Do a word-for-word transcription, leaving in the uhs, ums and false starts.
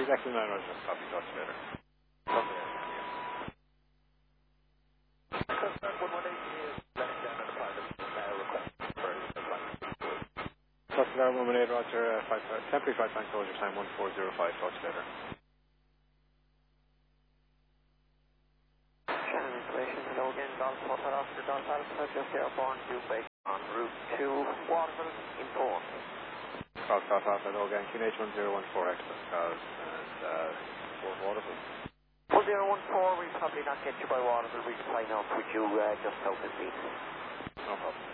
Exactly nine Roger. Copy, talk to you later. Copy. Customer one one eight Roger, uh, five, uh, temporary five bank closure time one four zero five, talk to you later. Shannon installation, hello again, Golf Hotel Officer, Golf Alpha, just airborne, due base on route to Waterville, in Port. Golf Golf Alpha, hello again, Q H one zero one four Excellent, Golf, and uh, Fort Waterville. one zero one four, we'll probably not get you by Waterville, we'll sign off with you uh, just south of Leeds. No problem.